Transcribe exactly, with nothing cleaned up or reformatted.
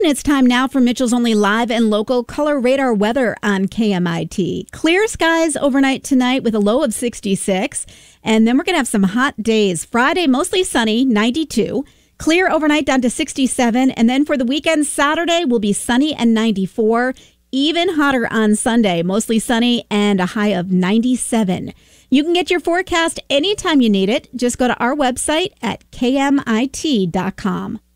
And it's time now for Mitchell's Only live and local color radar weather on K M I T. Clear skies overnight tonight with a low of sixty-six. And then we're going to have some hot days. Friday, mostly sunny, ninety-two. Clear overnight down to sixty-seven. And then for the weekend, Saturday will be sunny and ninety-four. Even hotter on Sunday, mostly sunny and a high of ninety-seven. You can get your forecast anytime you need it. Just go to our website at K M I T dot com.